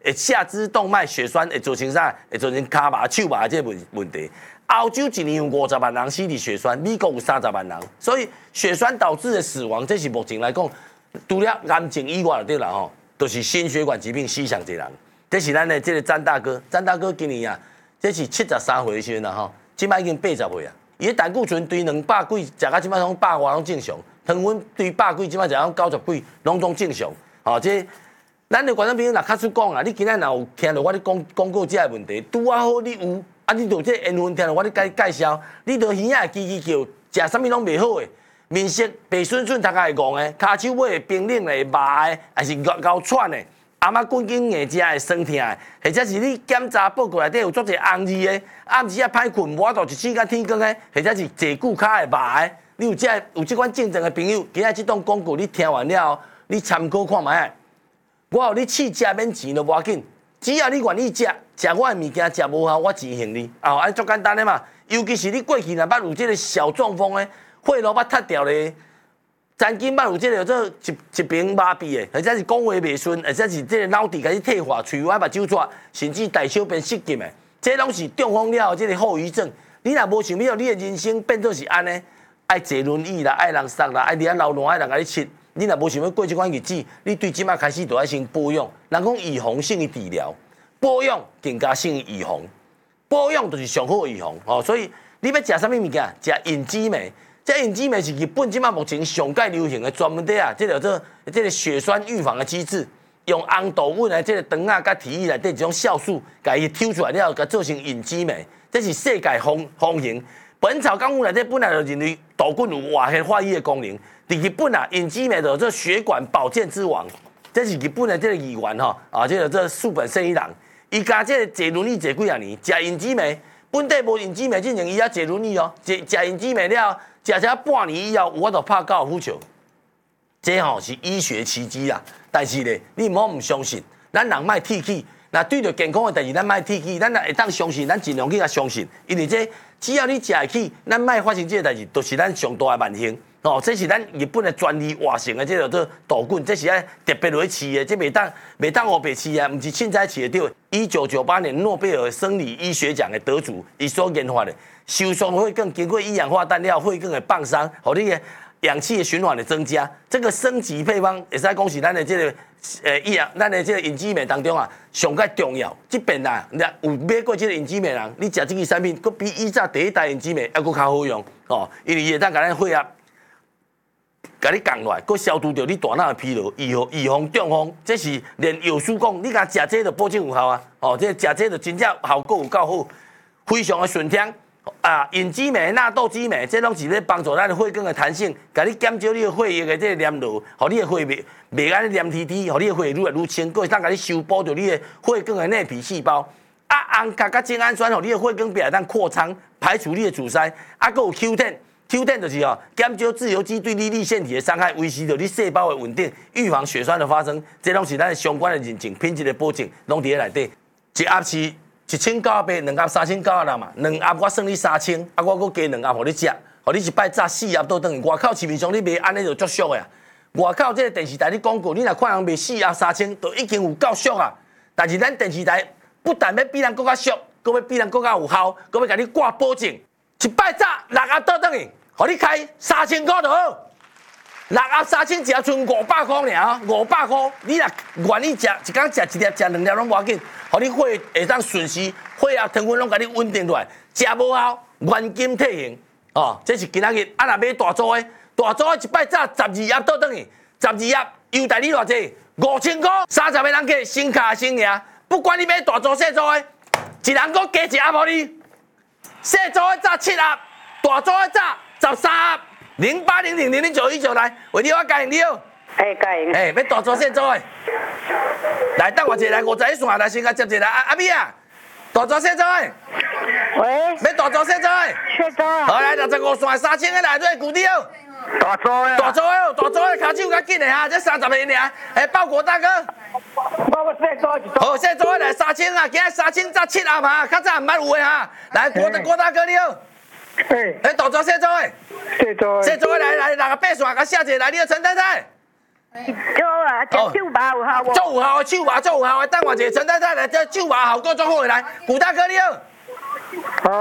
会下肢动脉血栓，会造成啥？会造成骹麻、手麻这个问题。欧洲一年有50万人死伫血栓，美国有30万人，所以血栓导致的死亡，这是目前来讲，除了癌症以外对啦吼，都是心血管疾病死上侪人。这是咱的这个詹大哥，詹大哥今年啊，这是73岁的时阵啦吼，即摆已经80岁啊。伊的胆固醇对200几，食到即摆拢100外拢正常，糖分对100几，即摆食到90几，拢正常。吼，这咱的观众朋友若较出讲啊，你今仔若有听到我咧讲过这个问题，拄啊好你有。啊！你着这缘分听了，我咧介绍，你着耳仔叽叽叫，食啥物拢袂好诶，面色白顺顺，头壳会戆诶，骹手尾会冰冷诶，麻诶，还是咬喘诶，阿妈滚紧硬食会酸痛诶，或者是你检查报告内底有足侪红字诶，暗时啊歹困，无法度一醒到天光诶，或者是坐久骹会麻诶，你有即款症状诶朋友，今仔即档广告你听完了后，你参考看卖啊。我有你试食免钱都无要紧。只要你愿意食我的物件，食无效，我钱还你。哦，安足简单的嘛。尤其是你过去若捌有这个小中风的，血路捌塌掉的，曾经捌有这个做一边麻痹的，或者是讲话袂顺，或者是这个脑底开始退化、喙歪、目睭蛇，甚至大小便失禁的，这拢是中风了后这个后遗症。你若无想要你的人生变做是安尼，爱坐轮椅啦，爱人送啦，爱伫遐流汗，爱人甲你切。你若无想要过这款日子，你对即摆开始就要先保养。人讲预防胜于治疗，保养更加胜于预防。保养就是上好的预防哦。所以你要食啥物物件？食银枝梅。这银枝梅是日本即摆目前上界流行的专门的啊，这叫做这个血栓预防的机制，用红豆粉的这个糖啊、甲体液内底一种酵素，甲伊抽出来了，甲做成银枝梅。这是世界风行。《本草纲目》内底本来就认为豆粉有化学化瘀的功能。伫日本啊，银枝梅就做血管保健之王，这是日本的这个议员吼啊，这个这树本胜一郎，伊家这个坐轮椅坐几啊年，食银枝梅，本地无银枝梅进前伊也坐轮椅哦，食银枝梅了，食半年以后，有法度拍高尔夫球，这吼是医学奇迹啦。但是咧，你唔好唔相信，咱人莫铁气，那对着健康的代志，咱莫铁气，咱若会当相信，咱尽量去甲相信，因为这只要你食会起，咱莫发生这个代志，就是咱上大的万幸。哦，这是咱日本的专利活成的，这叫做豆棍，这是爱特别落去饲的，这袂当黑白饲啊，唔是凊彩饲得到。1998年诺贝尔生理医学奖的得主，伊所研发的收缩会更经过一氧化氮料会更的放松，互你的氧气的循环的增加。这个升级配方也是讲是咱的这个咱的这个银枝梅当中啊，上介重要。这边啊，有买过这个银枝梅人，你食这个产品，佫比以前第一代银枝梅还佫较好用哦，因为伊会当甲咱血压。甲你降落来，佮消除掉你大脑的疲劳，预防中风，这是连药师讲，你甲食这就保证有效啊！哦，这食这就真正效果有够好，非常的顺听啊！银枝梅、纳豆枝梅，这拢是咧帮助咱的血管的弹性，甲你减少你的血液的这个粘度，互你的血袂安尼黏贴贴，互你的血愈来愈清，佮会当甲你修补掉你的血管的内皮细胞。啊，红甲甲精氨酸，互你的血管壁当扩张，排除你的阻塞，啊，佮有 Q10。Q10 就是哦，减少自由基对你粒线体的伤害，维持着你细胞的稳定，预防血栓的发生，这拢是咱相关的认证、品质的保证，拢伫咧内底。一盒是1900，2盒3900嘛，2盒我算你3000，啊，我佫加2盒互你食，互你一摆炸4盒倒转去。外口市面上你卖安尼就足俗的啊！外口这个电视台你广告，你若看人卖4盒3000，都已经有够俗啊！但是咱电视台不但要比人佫较俗，佫要比人佫较有效，佫要甲你挂保证，一摆炸6盒倒转去。互你开3000块就好，6盒3000只剩500块尔，500块。你若愿意食，一工食1粒、食2粒拢无要紧。互你血会当顺时，血压、糖分拢甲你稳定落来，食无效，原金退行。哦，这是今仔日。啊，若买大组的，大组的一摆炸12盒倒转去，12盒优待你偌济？5000块，30个人客，先卡先赢。不管你买大组、小组的，一人佫加1盒互你。小组的炸7盒，大组的炸。13盒0800000919来，为你我加赢你哦。 加赢。 要大组小组的，来等我一下来51线来先甲接一来。阿美啊，大组小组的。 喂。 要大组小组的。 小组啊。 好来65线3000个来，对，固定哦。 大组的。 大组的哦，大组的卡手较紧的哈，这30个尔。报国大哥。 报小组一组。 好，小组的来3000啊，今日3000炸7盒哈，较早唔捌有的哈。来，国大哥你好。大组小组的。 小组的。 小组的来，6个8线甲写一下，来，你要陈太太。 做啊，食手麻有效无？ 做有效的手麻，做有效的，等我一下，陈太太来，这手麻效果做好的来，古大哥你好。 好。